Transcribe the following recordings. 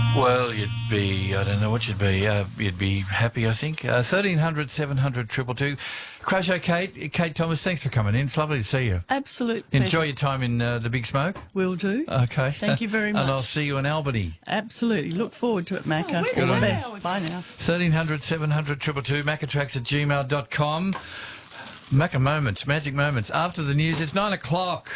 Well, I don't know what you'd be. You'd be happy, I think. 1300 700 222. Crasho, Kate Thomas, thanks for coming in. It's lovely to see you. Absolute Enjoy pleasure. your time in the Big Smoke. Will do. Okay. Thank you very much. And I'll see you in Albany. Absolutely. Look forward to it, Macca. Good All on the you. best. Bye now. 1300 700 222. Maccatracks@gmail.com. Macca Moments, Magic Moments. After the news, it's 9 o'clock.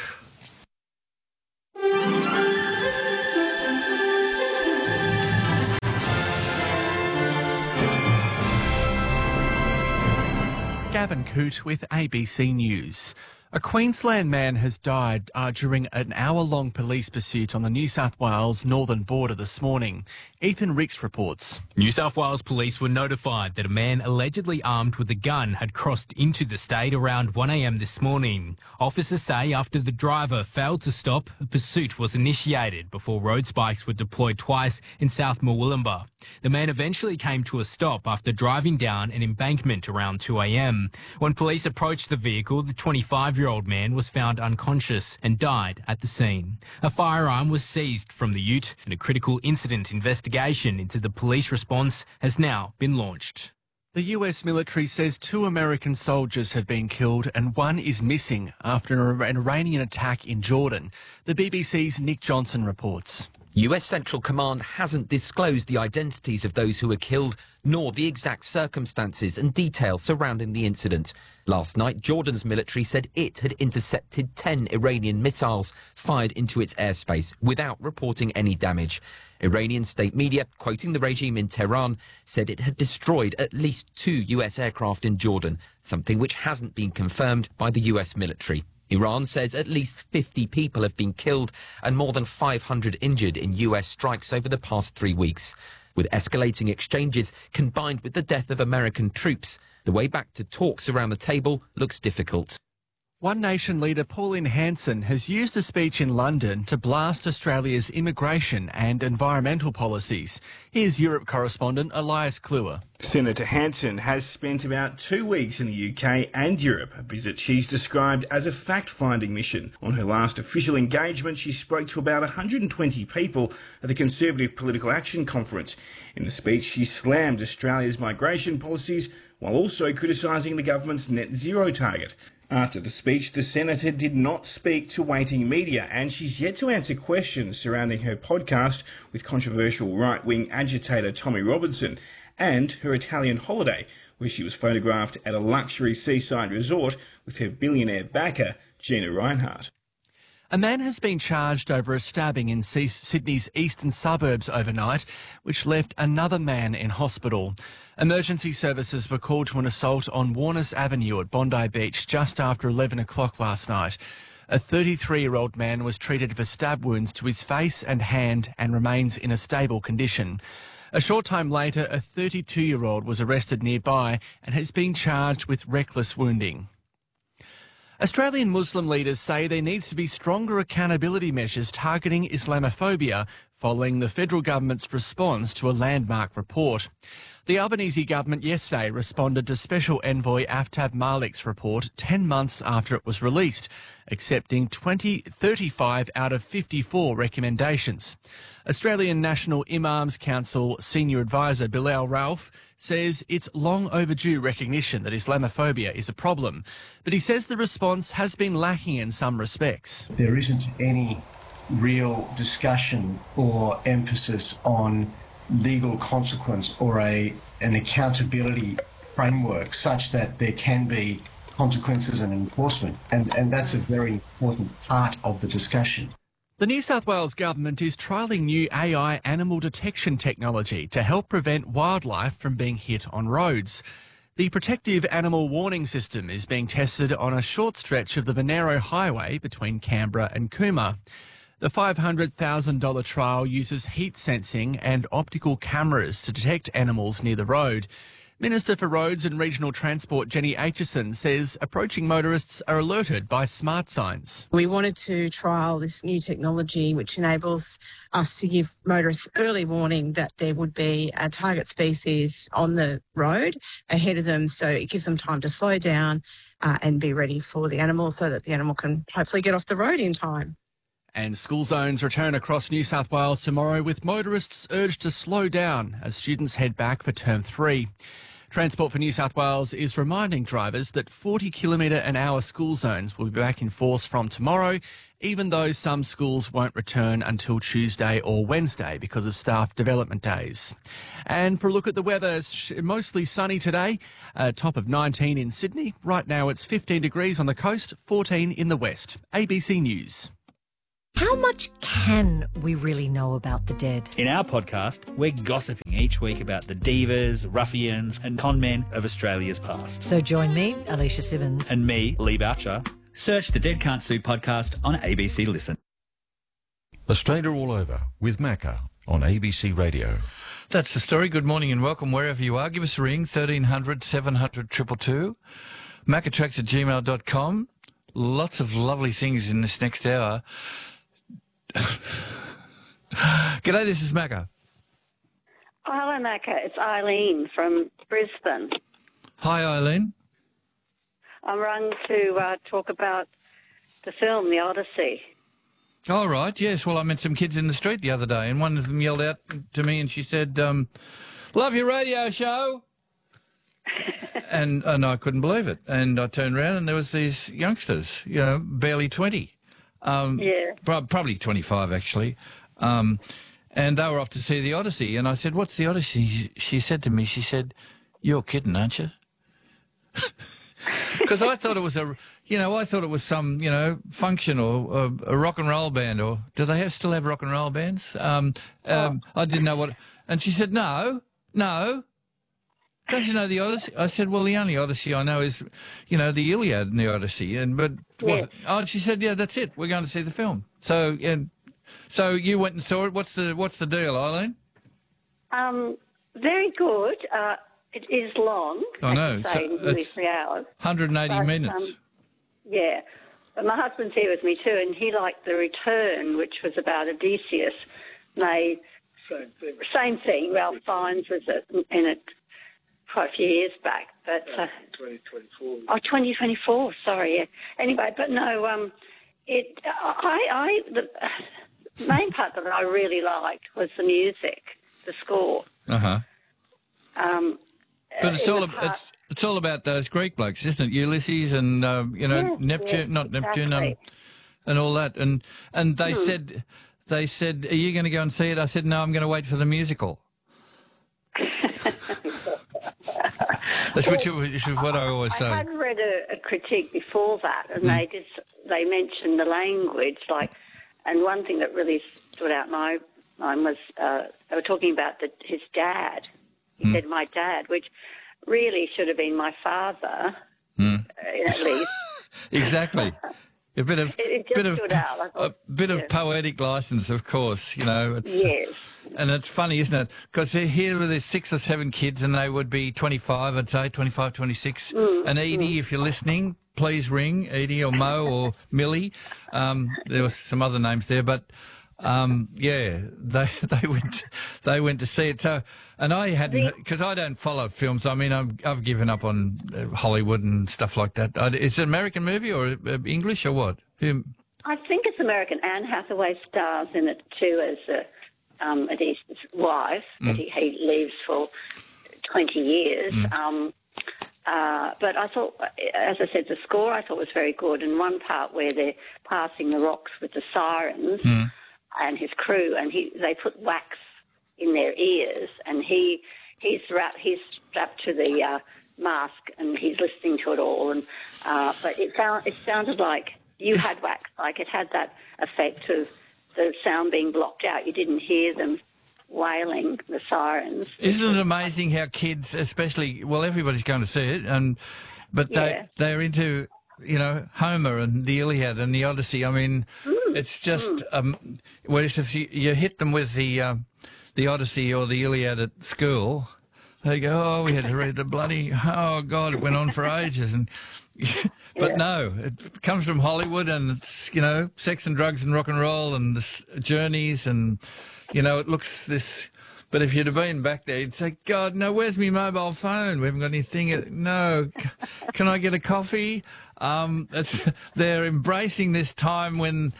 Gavin Coote with ABC News. A Queensland man has died during an hour-long police pursuit on the New South Wales northern border this morning. Ethan Ricks reports. New South Wales police were notified that a man allegedly armed with a gun had crossed into the state around 1 a.m. this morning. Officers say after the driver failed to stop, a pursuit was initiated before road spikes were deployed twice in South Murwillumbah. The man eventually came to a stop after driving down an embankment around 2 a.m. When police approached the vehicle, the 25-year-old man was found unconscious and died at the scene. A firearm was seized from the ute and a critical incident investigation into the police response has now been launched. The US military says 2 American soldiers have been killed and 1 is missing after an Iranian attack in Jordan. The BBC's Nick Johnson reports. US Central Command hasn't disclosed the identities of those who were killed, nor the exact circumstances and details surrounding the incident. Last night, Jordan's military said it had intercepted 10 Iranian missiles fired into its airspace without reporting any damage. Iranian state media, quoting the regime in Tehran, said it had destroyed at least 2 US aircraft in Jordan, something which hasn't been confirmed by the US military. Iran says at least 50 people have been killed and more than 500 injured in US strikes over the past 3 weeks. With escalating exchanges combined with the death of American troops, the way back to talks around the table looks difficult. One Nation leader Pauline Hanson has used a speech in London to blast Australia's immigration and environmental policies. Here's Europe correspondent Elias Kluwer. Senator Hanson has spent about 2 weeks in the UK and Europe, a visit she's described as a fact-finding mission. On her last official engagement, she spoke to about 120 people at the Conservative Political Action Conference. In the speech, she slammed Australia's migration policies while also criticising the government's net zero target. After the speech, the Senator did not speak to waiting media, and she's yet to answer questions surrounding her podcast with controversial right-wing agitator Tommy Robinson and her Italian holiday, where she was photographed at a luxury seaside resort with her billionaire backer, Gina Rinehart. A man has been charged over a stabbing in Sydney's eastern suburbs overnight, which left another man in hospital. Emergency services were called to an assault on Warners Avenue at Bondi Beach just after 11 o'clock last night. A 33-year-old man was treated for stab wounds to his face and hand and remains in a stable condition. A short time later, a 32-year-old was arrested nearby and has been charged with reckless wounding. Australian Muslim leaders say there needs to be stronger accountability measures targeting Islamophobia following the federal government's response to a landmark report. The Albanese government yesterday responded to Special Envoy Aftab Malik's report 10 months after it was released, accepting 35 out of 54 recommendations. Australian National Imams Council Senior Advisor Bilal Rauf says it's long overdue recognition that Islamophobia is a problem, but he says the response has been lacking in some respects. There isn't any real discussion or emphasis on legal consequence or an accountability framework such that there can be consequences and enforcement. And that's a very important part of the discussion. The New South Wales government is trialling new AI animal detection technology to help prevent wildlife from being hit on roads. The Protective Animal Warning System is being tested on a short stretch of the Monaro Highway between Canberra and Cooma. The $500,000 trial uses heat sensing and optical cameras to detect animals near the road. Minister for Roads and Regional Transport Jenny Aitchison says approaching motorists are alerted by smart signs. We wanted to trial this new technology which enables us to give motorists early warning that there would be a target species on the road ahead of them, so it gives them time to slow down and be ready for the animal so that the animal can hopefully get off the road in time. And school zones return across New South Wales tomorrow, with motorists urged to slow down as students head back for Term 3. Transport for New South Wales is reminding drivers that 40-kilometre-an-hour school zones will be back in force from tomorrow, even though some schools won't return until Tuesday or Wednesday because of staff development days. And for a look at the weather, it's mostly sunny today, top of 19 in Sydney. Right now it's 15 degrees on the coast, 14 in the west. ABC News. How much can we really know about the dead? In our podcast, we're gossiping each week about the divas, ruffians and con men of Australia's past. So join me, Alicia Simmons. And me, Lee Boucher. Search the Dead Can't Sue podcast on ABC Listen. Australia All Over with Macca on ABC Radio. That's the story. Good morning and welcome wherever you are. Give us a ring, 1300 700 222. maccatracks@gmail.com. Lots of lovely things in this next hour. G'day, this is Macca. Oh, hello, Macca. It's Eileen from Brisbane. Hi, Eileen. I'm rung to talk about the film, The Odyssey. All right, yes. Well, I met some kids in the street the other day, and one of them yelled out to me and she said, love your radio show. and I couldn't believe it. And I turned around and there was these youngsters, barely 20. Probably 25, actually. And they were off to see The Odyssey. And I said, what's The Odyssey? She said to me, you're kidding, aren't you? Because I thought it was some, function or a rock and roll band, or do they still have rock and roll bands? I didn't know what. And she said, no. Don't you know the Odyssey? I said, well, the only Odyssey I know is, the Iliad and the Odyssey. She said, yeah, that's it. We're going to see the film. So you went and saw it. What's the deal, Eileen? Very good. It is long. I know. Nearly 3 hours. 180 minutes. Yeah. But my husband's here with me too, and he liked The Return, which was about Odysseus. Same thing. Ralph Fiennes was in it quite a few years back. But 2024. Oh, 2024. Sorry. Yeah. Anyway, but no. The main part that I really liked was the music, the score. But it's all about those Greek blokes, isn't it? Ulysses and Neptune, not Neptune, exactly. And all that. And they said, are you going to go and see it? I said, no, I'm going to wait for the musical. Which is what I always say. I had read a critique before that, and they mentioned the language, and one thing that really stood out in my mind was they were talking about his dad. He said my dad, which really should have been my father, at least. Exactly. A bit of poetic license, of course. Yes. And it's funny, isn't it? Because here were there's 6 or 7 kids, and they would be 25, I'd say, 25, 26. And Edie, if you're listening, please ring Edie or Mo or Millie. There were some other names there, but they went to see it. So, and I hadn't, because I don't follow films. I mean, I've given up on Hollywood and stuff like that. Is it an American movie or English or what? I think it's American. Anne Hathaway stars in it too as Odysseus' wife, that he leaves for 20 years. But I thought, as I said, the score I thought was very good. And one part where they're passing the rocks with the sirens and his crew, and they put wax in their ears, and he's strapped to the mask, and he's listening to it all. And but it sounded like you had wax, like it had that effect of the sound being blocked out. You didn't hear them wailing, the sirens. Isn't it amazing how kids, especially, well, everybody's going to see it, but they're into, Homer and the Iliad and the Odyssey. I mean, it's just, whereas if you hit them with the Odyssey or the Iliad at school, they go, oh, we had to read the bloody, oh, God, it went on for ages. And but no, it comes from Hollywood, and it's, sex and drugs and rock and roll and the journeys, and, it looks this. But if you'd have been back there, you'd say, God, no, where's my mobile phone? We haven't got anything. No, can I get a coffee? They're embracing this time when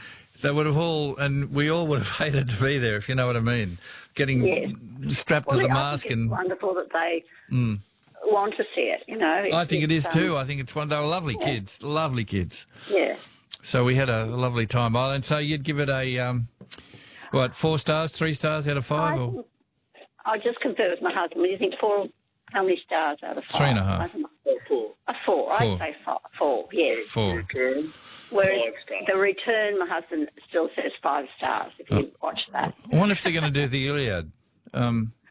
They would have all, and we all would have hated to be there, if you know what I mean. Getting strapped to the mask. It's wonderful that they want to see it, you know. I think it is too. I think it's one. They were lovely kids, lovely kids. Yeah. So we had a lovely time. And so you'd give it a, 4 stars, 3 stars out of 5? I just conferred with my husband. What do you think? How many stars out of 5? 3.5. A 4. I'd say 4, yes. 4. Whereas The Return, my husband still says 5 stars if you watch that. I wonder if they're going to do the Iliad.